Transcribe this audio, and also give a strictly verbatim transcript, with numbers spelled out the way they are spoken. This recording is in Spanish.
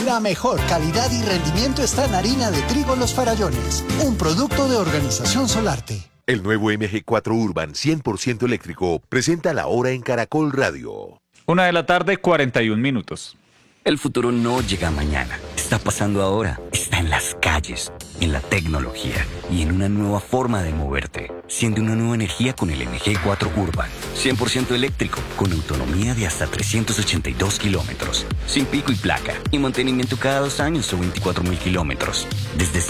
La mejor calidad y rendimiento está en harina de trigo Los Farallones, un producto de Organización Solarte. El nuevo M G cuatro Urban cien por ciento eléctrico presenta la hora en Caracol Radio. Una de la tarde, cuarenta y un minutos. El futuro no llega mañana. Está pasando ahora. Está en las calles, en la tecnología y en una nueva forma de moverte. Siente una nueva energía con el M G cuatro Urban. cien por ciento eléctrico, con autonomía de hasta trescientos ochenta y dos kilómetros. Sin pico y placa. Y mantenimiento cada dos años o veinticuatro mil kilómetros. Desde